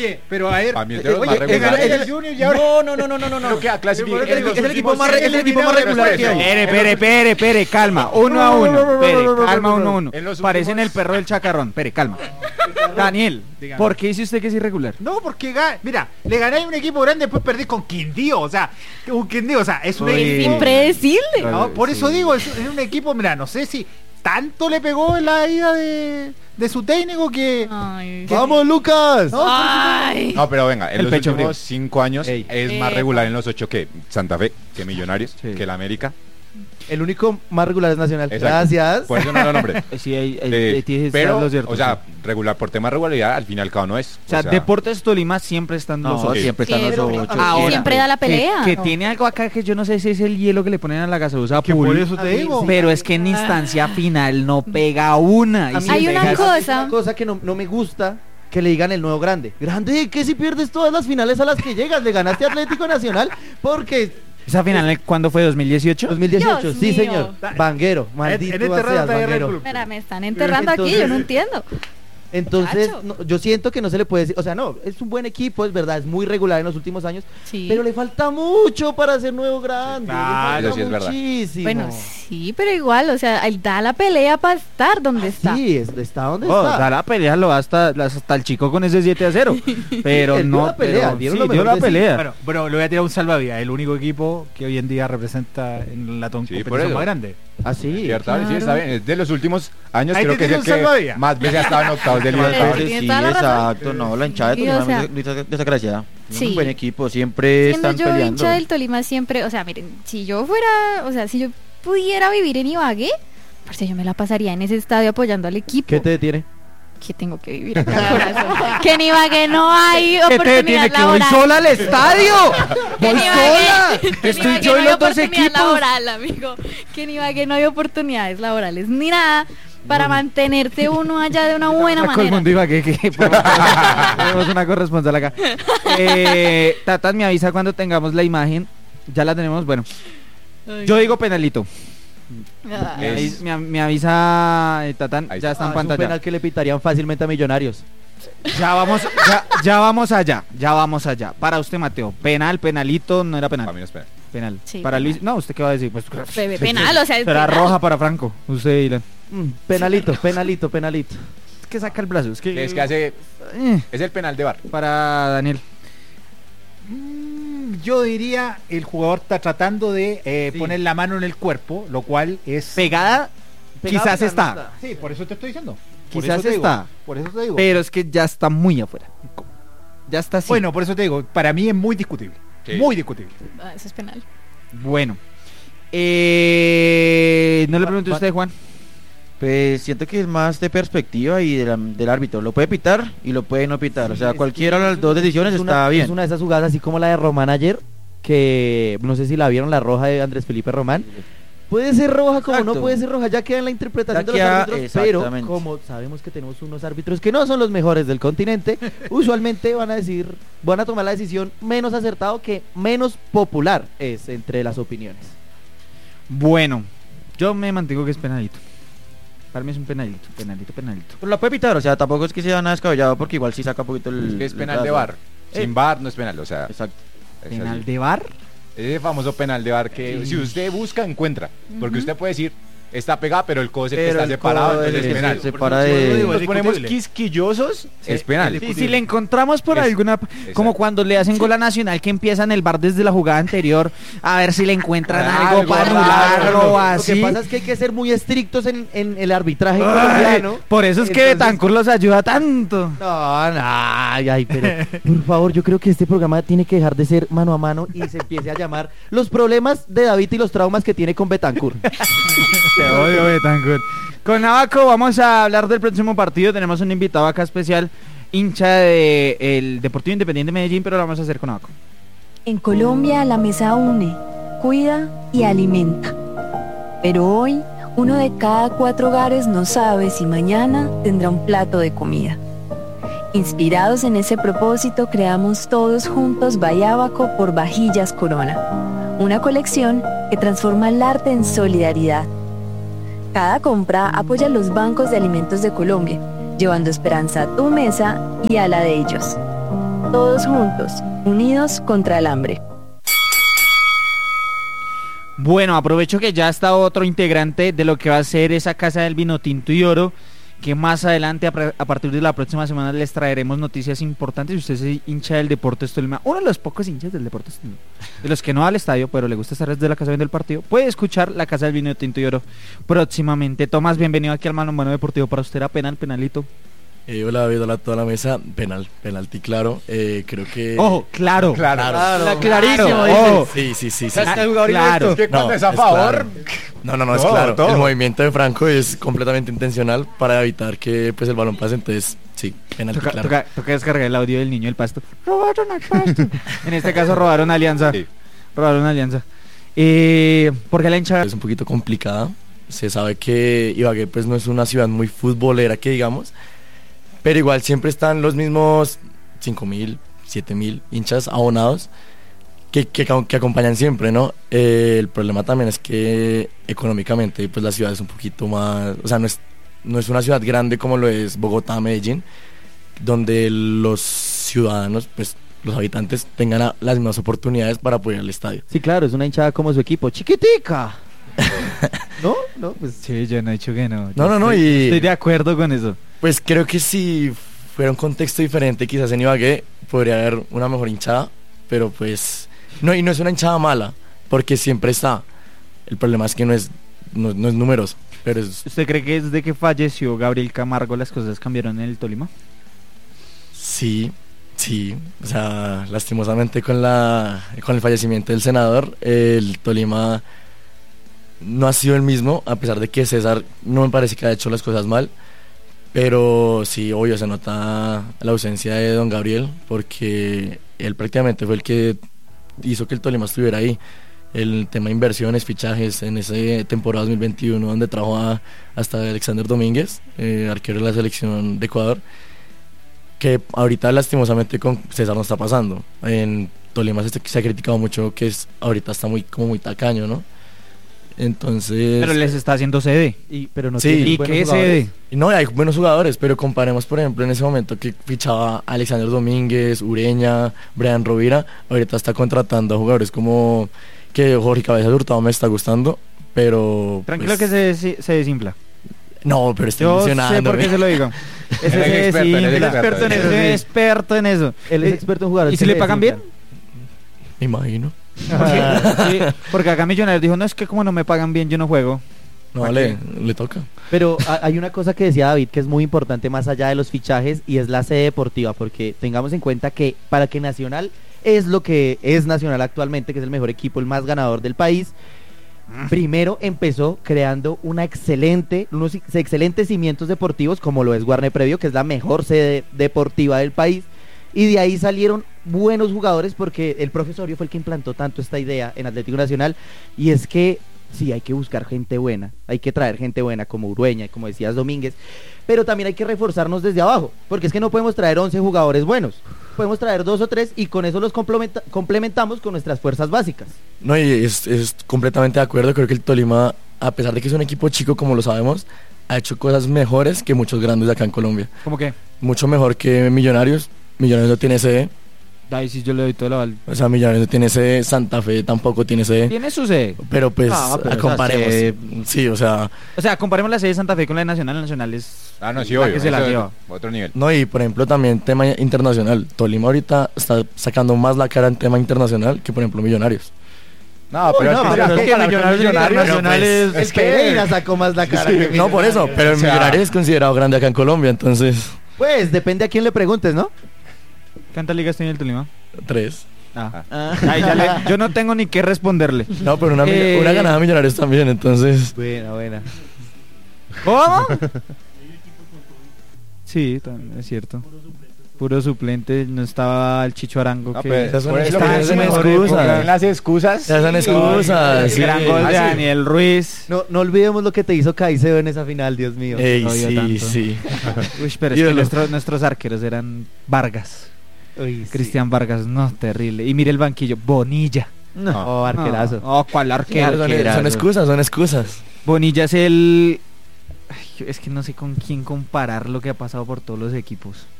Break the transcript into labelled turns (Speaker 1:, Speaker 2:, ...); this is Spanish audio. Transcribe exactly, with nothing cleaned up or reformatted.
Speaker 1: Oye, pero a ver,
Speaker 2: A mí es de los
Speaker 1: oye,
Speaker 2: más regulares.
Speaker 1: es el Junior y ahora
Speaker 3: No, no, no, no, no, no.
Speaker 2: Creo que a clasificar.
Speaker 1: Es el-
Speaker 3: Es el equipo más, re- es el equipo más regular que hay.
Speaker 4: Pere, pere, pere, pere, calma, uno a uno, pere, calma, uno a uno.
Speaker 2: En los
Speaker 4: Parecen
Speaker 2: últimos-
Speaker 4: el perro del chacarrón, pere, calma. Daniel,
Speaker 1: Dígame.
Speaker 4: ¿por qué dice usted que es irregular?
Speaker 1: No, porque ga- mira, le ganáis a un equipo grande, después perdés con Quindío, o sea, un Quindío, o sea, es un
Speaker 4: Oye.
Speaker 5: Es
Speaker 1: equipo.
Speaker 5: impredecible.
Speaker 1: No, por
Speaker 4: Sí.
Speaker 1: eso digo, es, es un equipo, mira, no sé si tanto le pegó en la ida de, de su técnico que.
Speaker 5: Ay.
Speaker 3: ¡Vamos, Lucas!
Speaker 1: No,
Speaker 5: Ay.
Speaker 2: No, pero venga, en
Speaker 4: El
Speaker 2: los
Speaker 4: pecho
Speaker 2: últimos
Speaker 4: frío.
Speaker 2: cinco años
Speaker 4: Ey.
Speaker 2: es más
Speaker 5: Epa.
Speaker 2: regular en los ocho que Santa Fe, que Millonarios,
Speaker 4: Sí.
Speaker 2: que el América.
Speaker 3: El único más regular es Nacional.
Speaker 2: Exacto.
Speaker 3: Gracias.
Speaker 2: Por eso no lo nombré.
Speaker 4: Sí, ahí, ahí-
Speaker 2: Eh,
Speaker 4: ahí tienes
Speaker 2: pero,
Speaker 4: lo cierto,
Speaker 2: o sea,
Speaker 4: sí.
Speaker 2: regular por tema de regularidad, al fin y al cabo no es.
Speaker 4: O sea, Deportes Tolima siempre están los
Speaker 3: No,
Speaker 4: ocho.
Speaker 3: siempre están los
Speaker 5: Siempre.
Speaker 3: ocho.
Speaker 4: Ahora,
Speaker 5: Y siempre da la pelea.
Speaker 4: Que, que tiene algo acá que yo no sé si es el hielo que le ponen a la gaseosa
Speaker 1: que
Speaker 4: Pool,
Speaker 1: por eso te digo.
Speaker 4: pero es que en instancia final no pega una. Y
Speaker 3: A
Speaker 4: si
Speaker 3: mí
Speaker 5: Hay
Speaker 3: me
Speaker 5: una
Speaker 4: pegas-
Speaker 3: pega-
Speaker 5: cosa-
Speaker 3: es una cosa que no, no me gusta que le digan el nuevo grande. Grande, que si pierdes todas las finales a las que llegas, le ganaste a Atlético Nacional porque
Speaker 4: ¿Esa final cuándo fue? ¿dos mil dieciocho?
Speaker 3: dos mil dieciocho,
Speaker 5: Dios
Speaker 3: sí
Speaker 5: mío.
Speaker 3: señor. Vanguero, maldito
Speaker 1: en este
Speaker 3: seas,
Speaker 1: rato está
Speaker 3: Vanguero.
Speaker 1: Club.
Speaker 5: Mira, me están enterrando aquí, yo no
Speaker 3: Entonces-
Speaker 5: entiendo.
Speaker 3: Entonces,
Speaker 5: Muchacho.
Speaker 3: no, yo siento que no se le puede decir, o sea, no, es un buen equipo, es verdad, es muy regular en los últimos años,
Speaker 5: Sí.
Speaker 3: pero le falta mucho para ser nuevo grande.
Speaker 1: Sí,
Speaker 3: le
Speaker 1: claro,
Speaker 3: falta
Speaker 2: sí es verdad.
Speaker 3: muchísimo.
Speaker 5: Bueno, sí, pero igual, o sea, él da la pelea para estar donde está.
Speaker 3: Sí, es- está donde
Speaker 4: Oh,
Speaker 3: está.
Speaker 4: da la pelea, lo hasta, hasta el chico con ese siete a cero. Pero
Speaker 3: Él dio
Speaker 4: no.
Speaker 3: la pelea,
Speaker 4: pero
Speaker 3: dieron
Speaker 4: sí,
Speaker 3: lo
Speaker 4: dio
Speaker 3: mejor
Speaker 4: la
Speaker 3: de sí.
Speaker 4: pelea.
Speaker 1: Bueno, pero le voy a tirar un salvavidas, el único equipo que hoy en día representa en la
Speaker 2: Sí,
Speaker 1: competición
Speaker 2: por eso.
Speaker 1: más grande.
Speaker 3: Ah, sí.
Speaker 2: Cierto, sí,
Speaker 5: Claro.
Speaker 2: está bien. Es de los últimos años,
Speaker 1: Ahí
Speaker 2: creo
Speaker 1: te
Speaker 2: que es
Speaker 1: tiene
Speaker 2: el
Speaker 1: un
Speaker 2: que
Speaker 1: salvavidas.
Speaker 2: más veces ha estado en octavos de
Speaker 5: Sí,
Speaker 2: Libertadores.
Speaker 5: tienes toda la razón.
Speaker 6: exacto, no, la hinchada de
Speaker 5: Sí,
Speaker 6: Tolima
Speaker 5: o sea,
Speaker 6: es muy desa- desgraciada. Es
Speaker 5: sí.
Speaker 6: un buen equipo, siempre
Speaker 5: Siendo
Speaker 6: están
Speaker 5: yo
Speaker 6: peleando.
Speaker 5: hincha del Tolima siempre, o sea, miren, si yo fuera, o sea, si yo pudiera vivir en Ibagué, pues yo me la pasaría en ese estadio apoyando al equipo.
Speaker 3: ¿Qué te detiene?
Speaker 5: Que tengo que vivir acá, corazón. Que en Ibagué no hay
Speaker 4: ¿Qué te
Speaker 5: oportunidad
Speaker 4: detiene? Que voy
Speaker 5: laboral.
Speaker 4: sola al estadio.
Speaker 5: Que en
Speaker 4: Voy
Speaker 5: Ibagué-
Speaker 4: sola.
Speaker 5: que en
Speaker 4: Estoy
Speaker 5: Ibagué
Speaker 4: yo
Speaker 5: no
Speaker 4: y
Speaker 5: hay
Speaker 4: los dos
Speaker 5: oportunidad
Speaker 4: equipos.
Speaker 5: laboral, amigo. Que en Ibagué no hay oportunidades laborales ni nada para mantenerte uno allá de una buena
Speaker 4: Todo el
Speaker 5: manera.
Speaker 4: mundo iba que, que tenemos una corresponsal acá. Eh, Tatas me avisa cuando tengamos la imagen. Ya la tenemos, bueno. Yo digo penalito.
Speaker 5: Ay.
Speaker 4: Me, avis- me, me avisa eh, Tatán,
Speaker 2: Ahí
Speaker 4: ya
Speaker 2: está.
Speaker 4: está en
Speaker 3: Ah, es un
Speaker 4: pantalla.
Speaker 3: penal que le pitarían fácilmente a Millonarios.
Speaker 4: Ya vamos, ya, ya vamos allá, ya vamos allá. Para usted, Mateo, penal, penalito, no era
Speaker 2: Para mí
Speaker 4: penal.
Speaker 2: no es penal.
Speaker 4: Penal.
Speaker 5: Sí,
Speaker 4: para
Speaker 5: penal.
Speaker 4: Luis, no, ¿usted qué va a decir? Pues
Speaker 5: Bebé, penal, o sea, es
Speaker 4: será
Speaker 5: penal.
Speaker 4: roja para Franco. Usted, Ilan.
Speaker 3: Mm, penalito, penalito, penalito.
Speaker 4: Es que saca el brazo, es que
Speaker 2: Es que hace.
Speaker 4: Eh,
Speaker 2: Es el penal de bar.
Speaker 4: para Daniel.
Speaker 1: Mm, Yo diría el jugador está tratando de eh,
Speaker 3: Sí.
Speaker 1: poner la mano en el cuerpo, lo cual es
Speaker 4: Pegada,
Speaker 3: Pegado,
Speaker 4: quizás
Speaker 3: pegado,
Speaker 4: está,
Speaker 3: no está.
Speaker 1: Sí, por eso te estoy diciendo. Por
Speaker 4: Quizás
Speaker 1: eso te digo,
Speaker 4: está.
Speaker 1: por eso te digo.
Speaker 4: pero es que ya está muy afuera. Ya está así.
Speaker 1: Bueno, por eso te digo, para mí es muy discutible.
Speaker 2: Sí.
Speaker 1: Muy discutible.
Speaker 5: Ah, eso es penal.
Speaker 4: Bueno. Eh, no le
Speaker 3: Va-
Speaker 4: pregunté a
Speaker 3: va-
Speaker 4: usted, Juan.
Speaker 6: Pues siento que es más de perspectiva y de la- del árbitro. Lo puede pitar y lo puede no pitar. O sea,
Speaker 3: Es-
Speaker 6: cualquiera de las
Speaker 3: es-
Speaker 6: dos decisiones
Speaker 3: es una-
Speaker 6: está bien.
Speaker 3: Es una de esas jugadas así como la de Román ayer, que no sé si la vieron, la roja de Andrés Felipe Román. Puede ser roja como
Speaker 6: Exacto.
Speaker 3: no puede ser roja, ya queda en la interpretación
Speaker 6: Ya
Speaker 3: de los
Speaker 6: queda-
Speaker 3: árbitros, pero
Speaker 6: exactamente.
Speaker 3: como sabemos que tenemos unos árbitros que no son los mejores del continente, usualmente van a decir, van a tomar la decisión menos acertado que menos popular es entre las opiniones.
Speaker 4: Bueno, yo me mantengo que es penalito. Para mí es un penalito, penalito, penalito.
Speaker 6: Pero la puede pitar, o sea, tampoco es que sea nada descabellado porque igual sí saca un poquito el...
Speaker 2: Es que es
Speaker 6: el
Speaker 2: penal
Speaker 6: brazo.
Speaker 2: de bar.
Speaker 6: Eh.
Speaker 2: Sin bar no es penal, o sea.
Speaker 6: Exacto.
Speaker 2: es
Speaker 4: Penal
Speaker 2: así.
Speaker 4: de bar.
Speaker 2: Ese famoso penal de bar que si usted busca, encuentra. Porque
Speaker 5: Ujú.
Speaker 2: usted puede decir, está pegada, pero el codo es el que
Speaker 6: Pero
Speaker 2: está
Speaker 6: el
Speaker 2: separado,
Speaker 6: codo
Speaker 2: entonces
Speaker 6: es-
Speaker 2: es penal.
Speaker 6: se
Speaker 1: Por
Speaker 6: separa
Speaker 1: eso yo
Speaker 6: de...
Speaker 1: digo,
Speaker 2: Nos
Speaker 1: es
Speaker 2: ponemos
Speaker 1: discutible.
Speaker 2: quisquillosos, es penal.
Speaker 1: es
Speaker 4: Y si le encontramos por
Speaker 2: Es-
Speaker 4: alguna...
Speaker 2: exacto.
Speaker 4: Como cuando le hacen gol a Nacional que empiezan el bar desde la jugada anterior a ver si le encuentran algo,
Speaker 2: Algo
Speaker 4: para
Speaker 2: raro,
Speaker 4: anularlo o
Speaker 3: Lo que
Speaker 4: así.
Speaker 3: pasa es que hay que ser muy estrictos en, en el arbitraje
Speaker 4: Ay,
Speaker 3: colombiano.
Speaker 4: por eso es que
Speaker 3: Entonces-
Speaker 4: Betancur los ayuda tanto.
Speaker 3: No, no, ay, ay, pero por favor, yo creo que este programa tiene que dejar de ser mano a mano y se empiece a llamar Los problemas de David y los traumas que tiene con Betancur.
Speaker 4: Te odio, Betancur. Con Abaco vamos a hablar del próximo partido. Tenemos un invitado acá especial, hincha del Deportivo Independiente de Medellín, pero lo vamos a hacer con Abaco.
Speaker 7: En Colombia la mesa une, cuida y alimenta. Pero hoy, uno de cada cuatro hogares no sabe si mañana tendrá un plato de comida. Inspirados en ese propósito, creamos todos juntos Bayábaco por Vajillas Corona, una colección que transforma el arte en solidaridad. Cada compra apoya los bancos de alimentos de Colombia, llevando esperanza a tu mesa y a la de ellos. Todos juntos, unidos contra el hambre.
Speaker 4: Bueno, aprovecho que ya está otro integrante de lo que va a ser esa Casa del Vino Tinto y Oro, que más adelante, a, pre- a partir de la próxima semana, les traeremos noticias importantes. Si usted es hincha del Deportes Tolima, uno de los pocos hinchas del Deportes Tolima, de los que no va al estadio, pero le gusta estar desde la casa viendo el partido, puede escuchar la Casa del Vino Tinto y Oro próximamente. Tomás, bienvenido aquí al Mano a Mano Deportivo. Para usted era penal, penalito.
Speaker 8: Eh, hola David, hola a toda la mesa. Penal, penalti claro. Eh, creo que...
Speaker 4: Ojo, claro.
Speaker 2: Claro.
Speaker 3: Claro,
Speaker 4: clarísimo,
Speaker 3: claro.
Speaker 8: Sí, sí, sí. sí,
Speaker 2: ¿Sabes
Speaker 8: sí.
Speaker 2: qué jugador
Speaker 4: Claro.
Speaker 2: es que cuando
Speaker 8: No,
Speaker 2: es a
Speaker 8: es
Speaker 2: favor?
Speaker 8: claro. No, no, no, es
Speaker 2: Todo,
Speaker 8: claro.
Speaker 2: todo.
Speaker 8: El movimiento de Franco es completamente intencional para evitar que pues el balón pase, entonces sí, penalti
Speaker 4: Toca,
Speaker 8: claro.
Speaker 4: toca, toca descargar el audio del niño del pasto. Robaron al pasto. En este caso robaron a Alianza.
Speaker 2: Sí.
Speaker 4: Robaron a Alianza. Eh, porque la hinchada...
Speaker 8: Es un poquito complicada. Se sabe que Ibagué pues no es una ciudad muy futbolera que digamos, pero igual siempre están los mismos cinco mil, siete mil hinchas abonados que, que, que acompañan siempre, ¿no? Eh, el problema también es que económicamente pues la ciudad es un poquito más, o sea, no es, no es una ciudad grande como lo es Bogotá, Medellín, donde los ciudadanos, pues los habitantes tengan a- las mismas oportunidades para poder ir al estadio.
Speaker 3: Sí, claro, es una hinchada como su equipo, chiquitica. ¿No? No, pues
Speaker 4: Sí, yo no he dicho que no.
Speaker 8: No,
Speaker 4: Yo
Speaker 8: no, no,
Speaker 4: estoy,
Speaker 8: y-
Speaker 4: estoy de acuerdo con eso.
Speaker 8: Pues creo que si fuera un contexto diferente, quizás en Ibagué podría haber una mejor hinchada, pero pues no, y no es una hinchada mala, porque siempre está. El problema es que no es no, no es numeroso, pero es,
Speaker 4: ¿Usted cree que desde que falleció Gabriel Camargo las cosas cambiaron en el Tolima?
Speaker 8: sí, sí, o sea, lastimosamente con la con el fallecimiento del senador, el Tolima no ha sido el mismo, a pesar de que César no me parece que ha hecho las cosas mal. Pero sí, obvio, se nota la ausencia de don Gabriel, porque él prácticamente fue el que hizo que el Tolima estuviera ahí. El tema de inversiones, fichajes, en esa temporada dos mil veintiuno, donde trajo a, hasta Alexander Domínguez, eh, arquero de la selección de Ecuador, que ahorita lastimosamente con César no está pasando. En Tolima se, se ha criticado mucho que es, ahorita está muy, como muy tacaño, ¿no? Entonces...
Speaker 4: Pero les está haciendo sede.
Speaker 3: Y, pero no
Speaker 8: Sí.
Speaker 3: tienen
Speaker 4: ¿Y
Speaker 3: buenos
Speaker 4: qué
Speaker 3: jugadores.
Speaker 4: sede?
Speaker 8: Y no, hay buenos jugadores, pero comparemos, por ejemplo, en ese momento que fichaba a Alexander Domínguez, Ureña, Brian Rovira, ahorita está contratando a jugadores como que Jorge Cabezas Hurtado me está gustando, pero...
Speaker 4: Tranquilo
Speaker 8: pues,
Speaker 4: que se, se desinfla.
Speaker 8: No, pero estoy
Speaker 4: Yo sé
Speaker 8: mencionando.
Speaker 4: por qué se lo digo. Ese
Speaker 2: Él es
Speaker 4: se
Speaker 2: experto, él es
Speaker 4: desinfla.
Speaker 2: experto en
Speaker 4: Él
Speaker 2: eso.
Speaker 4: es experto en eso.
Speaker 3: Él es
Speaker 4: Eh,
Speaker 3: experto en jugadores.
Speaker 4: ¿Y si
Speaker 3: que
Speaker 4: le pagan bien?
Speaker 8: Me imagino.
Speaker 4: Sí, porque acá Millonarios dijo, no, es que como no me pagan bien, yo no juego.
Speaker 8: No,
Speaker 4: ¿Para
Speaker 8: le, le toca.
Speaker 3: Pero ha- hay una cosa que decía David que es muy importante más allá de los fichajes y es la sede deportiva, porque tengamos en cuenta que para que Nacional es lo que es Nacional actualmente, que es el mejor equipo, el más ganador del país, primero empezó creando una excelente, unos ex- excelentes cimientos deportivos como lo es Guarne Previo, que es la mejor sede deportiva del país, y de ahí salieron buenos jugadores porque el profesorio fue el que implantó tanto esta idea en Atlético Nacional, y es que sí, hay que buscar gente buena, hay que traer gente buena como Urueña, como decías Domínguez, pero también hay que reforzarnos desde abajo, porque es que no podemos traer once jugadores buenos, podemos traer dos o tres y con eso los complementa- complementamos con nuestras fuerzas básicas.
Speaker 8: No, y es, es completamente de acuerdo. Creo que el Tolima, a pesar de que es un equipo chico, como lo sabemos, ha hecho cosas mejores que muchos grandes de acá en Colombia.
Speaker 4: ¿Cómo que?
Speaker 8: Mucho mejor que Millonarios. Millonarios no tiene sede.
Speaker 4: Ahí sí yo le doy todo el aval.
Speaker 8: O sea, Millonarios no tiene sede, Santa Fe tampoco tiene sede.
Speaker 4: Tiene su sede.
Speaker 8: Pero pues,
Speaker 3: No, pero
Speaker 8: a- comparemos.
Speaker 3: esa sede-
Speaker 8: Sí, o sea,
Speaker 4: O sea, comparemos la sede de Santa Fe con la de Nacional. La Nacional es
Speaker 2: Ah, no, sí,
Speaker 4: la
Speaker 2: obvio.
Speaker 4: que se la
Speaker 2: eso es
Speaker 4: lleva.
Speaker 2: Otro nivel.
Speaker 8: no, y por ejemplo también tema internacional. Tolima ahorita está sacando más la cara en tema internacional que por ejemplo Millonarios.
Speaker 2: No,
Speaker 3: Uy,
Speaker 2: pero
Speaker 3: no,
Speaker 2: es que,
Speaker 3: pero
Speaker 2: si
Speaker 3: es
Speaker 2: vas
Speaker 3: que
Speaker 2: a comparar con
Speaker 3: Millonarios
Speaker 2: Millonarios,
Speaker 3: Internacionales-
Speaker 2: pues,
Speaker 3: es que Pereira sacó más la cara. que
Speaker 8: No, por eso, pero
Speaker 2: O sea-
Speaker 8: Millonarios es considerado grande acá en Colombia, entonces,
Speaker 3: Pues depende a quién le preguntes, ¿no?
Speaker 4: ¿Cuántas ligas tiene el Tolima?
Speaker 8: tres.
Speaker 4: Ah. Ay, ya le- yo no tengo ni qué responderle.
Speaker 8: No, pero una, mi-
Speaker 4: Eh.
Speaker 8: una ganada Millonarios también, entonces.
Speaker 3: Buena, buena.
Speaker 4: ¿Cómo? Sí, también es cierto. Puro suplente, no estaba el Chicho Arango.
Speaker 2: No,
Speaker 4: que
Speaker 2: pero
Speaker 8: esas son-
Speaker 2: por eso
Speaker 8: está
Speaker 2: lo que
Speaker 8: en
Speaker 2: es
Speaker 8: su
Speaker 2: mejor
Speaker 8: mejor
Speaker 2: época.
Speaker 8: época.
Speaker 2: En las excusas.
Speaker 8: Ya son excusas,
Speaker 4: el
Speaker 8: sí.
Speaker 4: gran gol
Speaker 2: Ah,
Speaker 4: de
Speaker 2: sí.
Speaker 4: Daniel Ruiz.
Speaker 3: No, no olvidemos lo que te hizo Caicedo en esa final, Dios mío.
Speaker 8: Ey,
Speaker 4: No dio
Speaker 8: sí,
Speaker 4: tanto.
Speaker 8: sí.
Speaker 4: Uy, pero es que
Speaker 8: Ídolo.
Speaker 4: nuestro- nuestros arqueros eran Vargas.
Speaker 3: Uy, sí.
Speaker 4: Cristian Vargas, no, terrible. Y mire el banquillo, Bonilla.
Speaker 3: No, arquerazo.
Speaker 4: Oh, ¿cuál arquero?
Speaker 8: Son, son excusas, son excusas.
Speaker 4: Bonilla es el... Ay, es que no sé con quién comparar lo que ha pasado por todos los equipos.